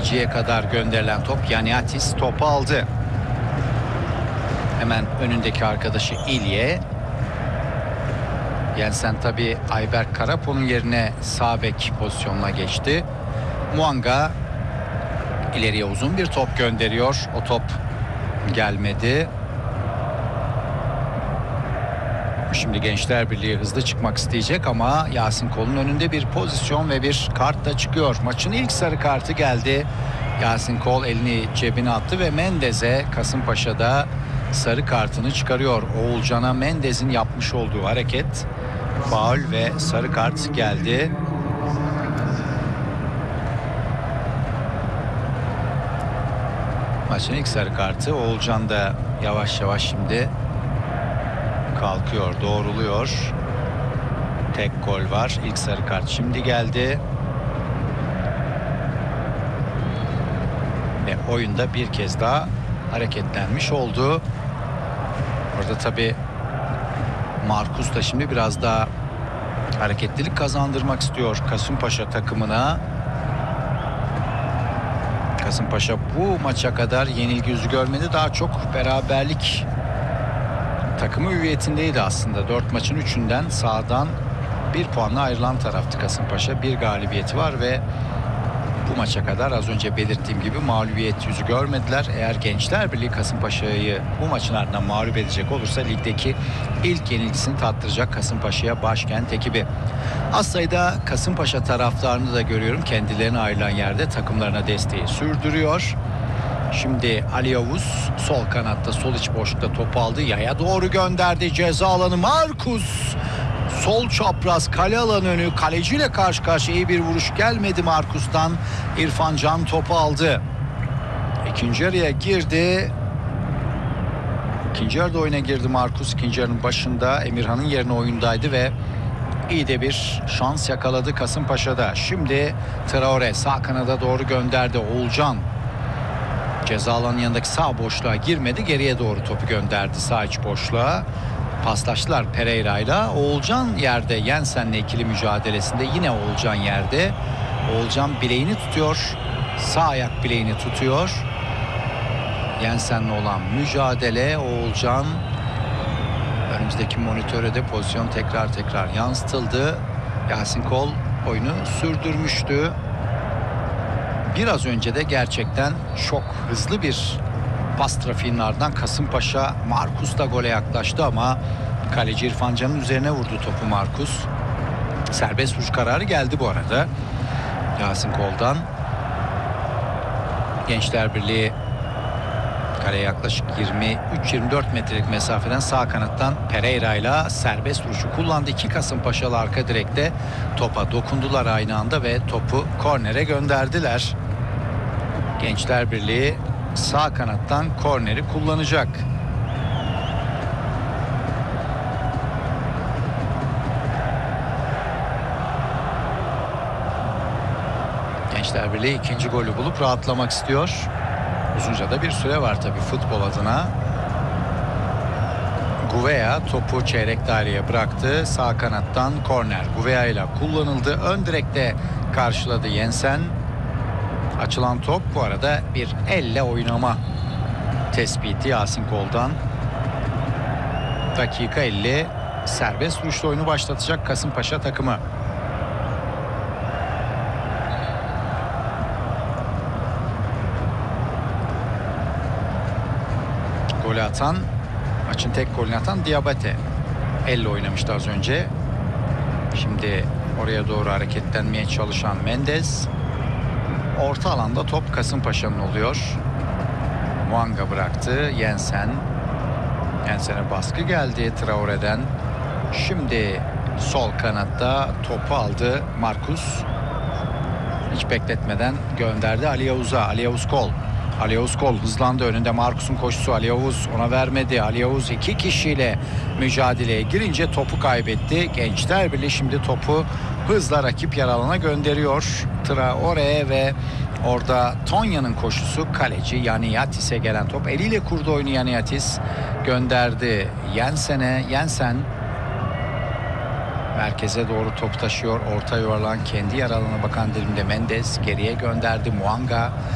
kaleciye kadar gönderilen top. Yaniatis topu aldı. Hemen önündeki arkadaşı İlye. Jensen tabi Ayberk Karapo'nun yerine sağ bek pozisyonuna geçti. Muanga ileriye uzun bir top gönderiyor. O top gelmedi. Şimdi Gençler Birliği hızlı çıkmak isteyecek ama Yasin Kol'un önünde bir pozisyon ve bir kart da çıkıyor. Maçın ilk sarı kartı geldi. Yasin Kol elini cebine attı ve Mendez'e, Kasımpaşa'da sarı kartını çıkarıyor. Oğulcan'a Mendez'in yapmış olduğu hareket faul ve sarı kart geldi. Maçın ilk sarı kartı. Oğulcan da yavaş yavaş şimdi kalkıyor, doğruluyor. Tek gol var. İlk sarı kart şimdi geldi. Ve oyunda bir kez daha hareketlenmiş oldu. Orada tabi Markus da şimdi biraz daha hareketlilik kazandırmak istiyor Kasımpaşa takımına. Kasımpaşa bu maça kadar yenilgi yüzü görmedi. Daha çok beraberlik takımı hüviyetindeydi aslında. 4 maçın 3'ünden sahadan 1 puanla ayrılan taraftı Kasımpaşa. Bir galibiyeti var ve bu maça kadar az önce belirttiğim gibi mağlubiyet yüzü görmediler. Eğer Gençler Birliği Kasımpaşa'yı bu maçın ardından mağlup edecek olursa ligdeki ilk yenilgisini tattıracak Kasımpaşa'ya başkent ekibi. Az sayıda Kasımpaşa taraftarını da görüyorum. Kendilerine ayrılan yerde takımlarına desteği sürdürüyor. Şimdi Ali Yavuz sol kanatta, sol iç boşlukta topu aldı. Yaya doğru gönderdi. Ceza alanı Markus. Sol çapraz kale alanı önü, kaleciyle karşı karşıya, iyi bir vuruş gelmedi Markus'tan. İrfan Can topu aldı. İkinci yarıya girdi. İkinci yarıda oyuna girdi Markus. İkinci yarının başında Emirhan'ın yerine oyundaydı ve iyi de bir şans yakaladı Kasımpaşa'da. Şimdi Traore sağ kanada doğru gönderdi. Oğulcan ceza alanının yanındaki sağ boşluğa girmedi. Geriye doğru topu gönderdi sağ iç boşluğa. Paslaştılar Pereira'yla. Oğulcan yerde, Jensen'le ikili mücadelesinde yine Oğulcan yerde. Oğulcan bileğini tutuyor. Sağ ayak bileğini tutuyor. Jensen'le olan mücadele. Oğulcan, önümüzdeki monitöre de pozisyon tekrar yansıtıldı. Yasin Kol oyunu sürdürmüştü. Biraz önce de gerçekten çok hızlı bir pas trafiğinin ardından Kasımpaşa, Markus da gole yaklaştı ama kaleci İrfan Can'ın üzerine vurdu topu Markus. Serbest vuruş kararı geldi bu arada Yasin Kol'dan. Gençler Birliği kaleye yaklaşık 23-24 metrelik mesafeden sağ kanattan Pereira ile serbest vuruşu kullandı. İki Kasımpaşalı arka direkte topa dokundular aynı anda ve topu kornere gönderdiler. Gençler Birliği sağ kanattan korneri kullanacak. Gençler Birliği ikinci golü bulup rahatlamak istiyor. Uzunca da bir süre var tabii futbol adına. Gouveia topu çeyrek daireye bıraktı. Sağ kanattan korner Gouveia ile kullanıldı. Ön direkte karşıladı Jensen. Açılan top bu arada bir elle oynama tespiti Yasin Kol'dan. Dakika 50, serbest vuruşla oyunu başlatacak Kasımpaşa takımı. Golü atan, maçın tek golünü atan Diabate. Elle oynamıştı az önce. Şimdi oraya doğru hareketlenmeye çalışan Mendez. Orta alanda top Kasımpaşa'nın oluyor. Muanga bıraktı. Jensen'e baskı geldi Traore'den. Şimdi sol kanatta topu aldı Markus. Hiç bekletmeden gönderdi Ali Yavuz'a. Ali Yavuz Kol. Ali Yavuz Kol hızlandı. Önünde Markus'un koşusu. Ali Yavuz ona vermedi. Ali Yavuz iki kişiyle mücadeleye girince topu kaybetti. Gençler Birliği şimdi topu hızla rakip yer alana gönderiyor. Traore ve orada Tonya'nın koşusu, kaleci Yaniatis'e gelen top. Eliyle kurdu oyunu Yaniatis. Gönderdi Jensen'e. Jensen merkeze doğru top taşıyor. Orta yuvarlan kendi yer alanına bakan dilimde Mendez geriye gönderdi. Muanga